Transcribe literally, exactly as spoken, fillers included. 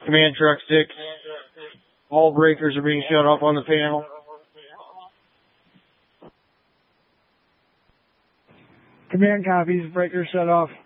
Command Truck six. All breakers are being shut off on the panel. Command copies. Breakers shut off.